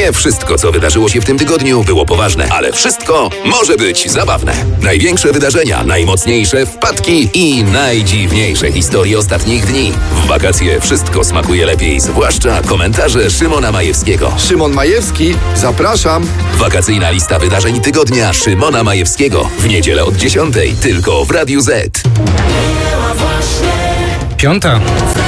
Nie wszystko, co wydarzyło się w tym tygodniu, było poważne, ale wszystko może być zabawne. Największe wydarzenia, najmocniejsze wpadki i najdziwniejsze historie ostatnich dni. W wakacje wszystko smakuje lepiej, zwłaszcza komentarze Szymona Majewskiego. Szymon Majewski, zapraszam. Wakacyjna lista wydarzeń tygodnia Szymona Majewskiego. W niedzielę od 10:00 tylko w Radiu Z. 5:00.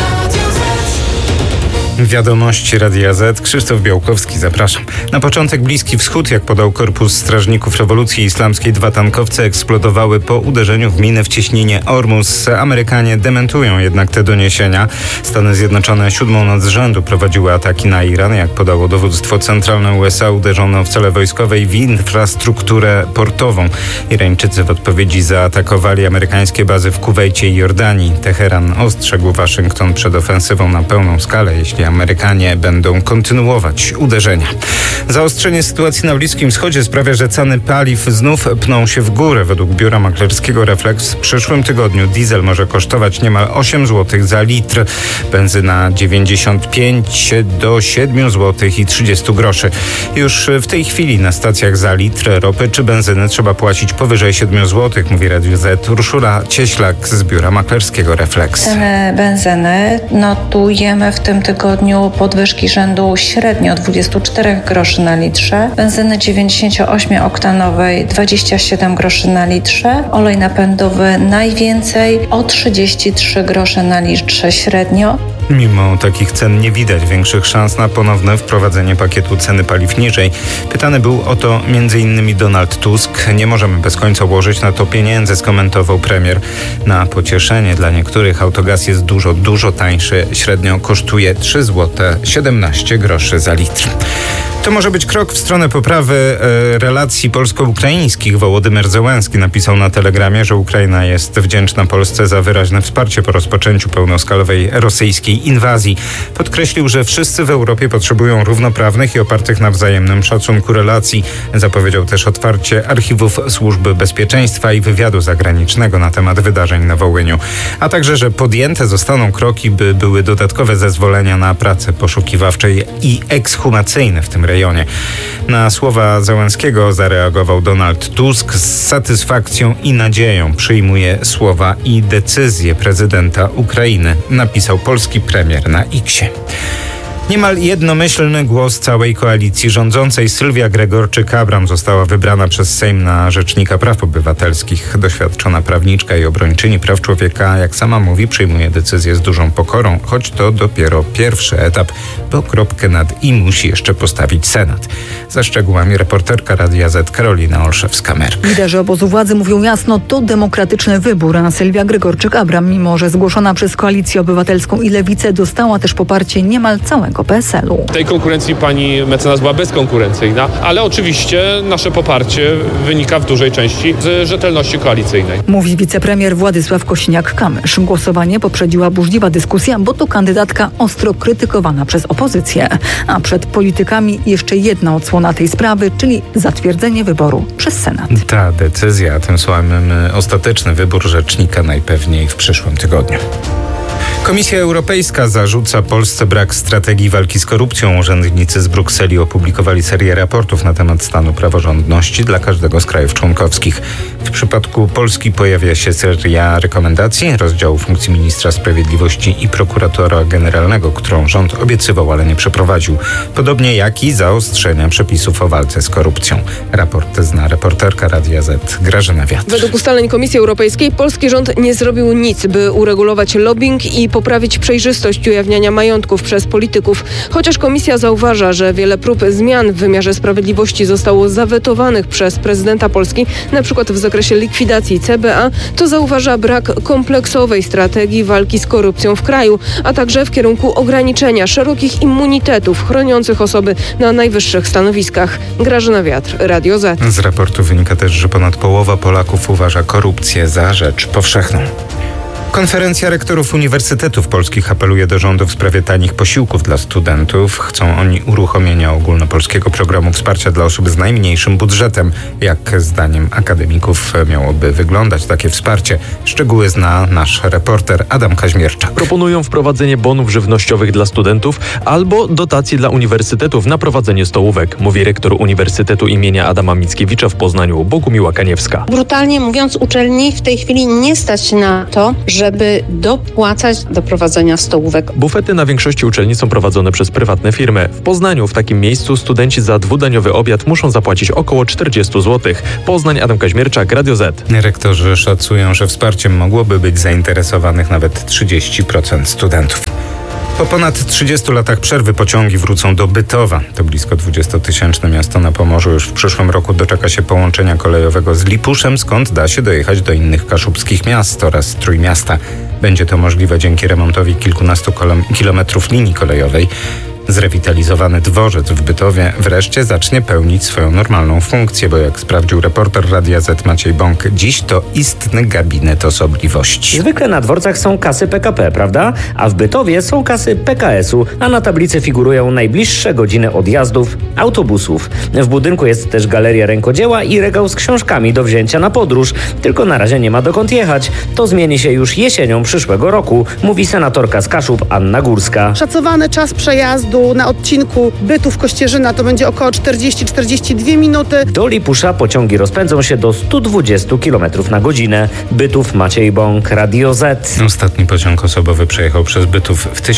Wiadomości Radia Z. Krzysztof Białkowski, zapraszam. Na początek Bliski Wschód, jak podał Korpus Strażników Rewolucji Islamskiej, 2 tankowce eksplodowały po uderzeniu w minę w cieśninie Ormus. Amerykanie dementują jednak te doniesienia. Stany Zjednoczone 7. noc z rzędu prowadziły ataki na Iran. Jak podało dowództwo centralne USA, uderzono w cele wojskowe i w infrastrukturę portową. Irańczycy w odpowiedzi zaatakowali amerykańskie bazy w Kuwejcie i Jordanii. Teheran ostrzegł Waszyngton przed ofensywą na pełną skalę, jeśli Amerykanie będą kontynuować uderzenia. Zaostrzenie sytuacji na Bliskim Wschodzie sprawia, że ceny paliw znów pną się w górę. Według biura maklerskiego Reflex w przyszłym tygodniu diesel może kosztować niemal 8 zł za litr, benzyna 95 do 7 zł i 30 groszy. Już w tej chwili na stacjach za litr ropy czy benzyny trzeba płacić powyżej 7 zł, mówi Radiu Z Urszula Cieślak z biura maklerskiego Reflex. Ceny benzyny notujemy w tym tygodniu podwyżki rzędu średnio 24 groszy na litrze, benzyny 98-oktanowej 27 groszy na litrze, olej napędowy najwięcej o 33 grosze na litrze średnio. Mimo takich cen nie widać większych szans na ponowne wprowadzenie pakietu ceny paliw niżej. Pytany był o to m.in. Donald Tusk. Nie możemy bez końca ułożyć na to pieniędzy, skomentował premier. Na pocieszenie dla niektórych autogaz jest dużo tańszy. Średnio kosztuje 3 zł 17 groszy za litr. To może być krok w stronę poprawy relacji polsko-ukraińskich. Wołodymyr Zełenski napisał na Telegramie, że Ukraina jest wdzięczna Polsce za wyraźne wsparcie po rozpoczęciu pełnoskalowej rosyjskiej inwazji. Podkreślił, że wszyscy w Europie potrzebują równoprawnych i opartych na wzajemnym szacunku relacji. Zapowiedział też otwarcie archiwów Służby Bezpieczeństwa i Wywiadu Zagranicznego na temat wydarzeń na Wołyniu. A także, że podjęte zostaną kroki, by były dodatkowe zezwolenia na prace poszukiwawcze i ekshumacyjne w tym rejonie. Na słowa Zełenskiego zareagował Donald Tusk. Z satysfakcją i nadzieją przyjmuje słowa i decyzje prezydenta Ukrainy, napisał polski premier na X-ie. Niemal jednomyślny głos całej koalicji rządzącej. Sylwia Gregorczyk-Abram została wybrana przez Sejm na Rzecznika Praw Obywatelskich. Doświadczona prawniczka i obrończyni praw człowieka, jak sama mówi, przyjmuje decyzję z dużą pokorą, choć to dopiero pierwszy etap, bo kropkę nad i musi jeszcze postawić Senat. Za szczegółami reporterka Radia Z Karolina Olszewska-Merk. Liderzy obozu władzy mówią jasno, to demokratyczny wybór, a Sylwia Gregorczyk-Abram, mimo że zgłoszona przez Koalicję Obywatelską i Lewicę, dostała też poparcie niemal całego PSL-u. W tej konkurencji pani mecenas była bezkonkurencyjna, ale oczywiście nasze poparcie wynika w dużej części z rzetelności koalicyjnej. Mówi wicepremier Władysław Kosiniak-Kamysz. Głosowanie poprzedziła burzliwa dyskusja, bo to kandydatka ostro krytykowana przez opozycję. A przed politykami jeszcze jedna odsłona tej sprawy, czyli zatwierdzenie wyboru przez Senat. Ta decyzja, a tym samym ostateczny wybór rzecznika najpewniej w przyszłym tygodniu. Komisja Europejska zarzuca Polsce brak strategii walki z korupcją. Urzędnicy z Brukseli opublikowali serię raportów na temat stanu praworządności dla każdego z krajów członkowskich. W przypadku Polski pojawia się seria rekomendacji, rozdziału funkcji ministra sprawiedliwości i prokuratora generalnego, którą rząd obiecywał, ale nie przeprowadził. Podobnie jak i zaostrzenia przepisów o walce z korupcją. Raport zna reporterka Radia Z Grażyna Wiatr. Według ustaleń Komisji Europejskiej polski rząd nie zrobił nic, by uregulować lobbying i poprawić przejrzystość ujawniania majątków przez polityków. Chociaż komisja zauważa, że wiele prób zmian w wymiarze sprawiedliwości zostało zawetowanych przez prezydenta Polski, na przykład w zakresie likwidacji CBA, to zauważa brak kompleksowej strategii walki z korupcją w kraju, a także w kierunku ograniczenia szerokich immunitetów chroniących osoby na najwyższych stanowiskach. Grażyna Wiatr, Radio Z. Z raportu wynika też, że ponad połowa Polaków uważa korupcję za rzecz powszechną. Konferencja rektorów uniwersytetów polskich apeluje do rządu w sprawie tanich posiłków dla studentów. Chcą oni uruchomienia ogólnopolskiego programu wsparcia dla osób z najmniejszym budżetem. Jak zdaniem akademików miałoby wyglądać takie wsparcie? Szczegóły zna nasz reporter Adam Kaźmierczak. Proponują wprowadzenie bonów żywnościowych dla studentów albo dotacji dla uniwersytetów na prowadzenie stołówek, mówi rektor Uniwersytetu imienia Adama Mickiewicza w Poznaniu, Bogumiła Kaniewska. Brutalnie mówiąc, uczelni w tej chwili nie stać na to, żeby dopłacać do prowadzenia stołówek. Bufety na większości uczelni są prowadzone przez prywatne firmy. W Poznaniu w takim miejscu studenci za dwudaniowy obiad muszą zapłacić około 40 zł. Poznań, Adam Kaźmierczak, Radio Z. Rektorzy szacują, że wsparciem mogłoby być zainteresowanych nawet 30% studentów. Po ponad 30 latach przerwy pociągi wrócą do Bytowa. To blisko 20-tysięczne miasto na Pomorzu już w przyszłym roku doczeka się połączenia kolejowego z Lipuszem, skąd da się dojechać do innych kaszubskich miast oraz Trójmiasta. Będzie to możliwe dzięki remontowi kilkunastu kilometrów linii kolejowej. Zrewitalizowany dworzec w Bytowie wreszcie zacznie pełnić swoją normalną funkcję, bo jak sprawdził reporter Radia Z Maciej Bąk, dziś to istny gabinet osobliwości. Zwykle na dworcach są kasy PKP, prawda? A w Bytowie są kasy PKS-u, a na tablicy figurują najbliższe godziny odjazdów autobusów. W budynku jest też galeria rękodzieła i regał z książkami do wzięcia na podróż, tylko na razie nie ma dokąd jechać. To zmieni się już jesienią przyszłego roku, mówi senatorka z Kaszub Anna Górska. Szacowany czas przejazdu na odcinku Bytów-Kościerzyna to będzie około 40-42 minuty. Do Lipusza pociągi rozpędzą się do 120 km na godzinę. Bytów, Maciej Bąk, Radio Z. Ostatni pociąg osobowy przejechał przez Bytów w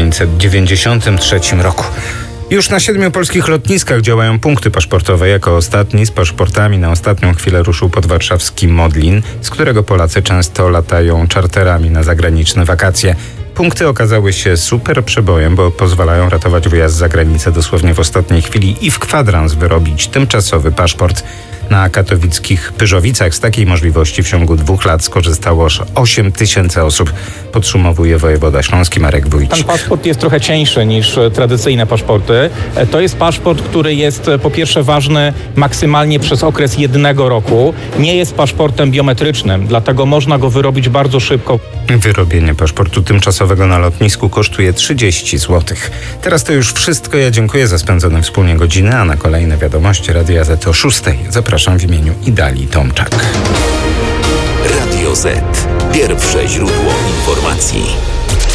1993 roku. Już na 7 polskich lotniskach działają punkty paszportowe. Jako ostatni z paszportami na ostatnią chwilę ruszył podwarszawski Modlin, z którego Polacy często latają czarterami na zagraniczne wakacje. Punkty okazały się super przebojem, bo pozwalają ratować wyjazd za granicę dosłownie w ostatniej chwili i w kwadrans wyrobić tymczasowy paszport. Na katowickich Pyrzowicach z takiej możliwości w ciągu 2 lat skorzystało aż 8 000 osób, podsumowuje wojewoda śląski Marek Wójcik. Ten paszport jest trochę cieńszy niż tradycyjne paszporty. To jest paszport, który jest po pierwsze ważny maksymalnie przez okres 1 roku. Nie jest paszportem biometrycznym, dlatego można go wyrobić bardzo szybko. Wyrobienie paszportu tymczasowego na lotnisku kosztuje 30 zł. Teraz to już wszystko. Ja dziękuję za spędzone wspólnie godziny, a na kolejne wiadomości Radia Z o 6. Zapraszam w imieniu Idali Tomczak. Radio Z. Pierwsze źródło informacji.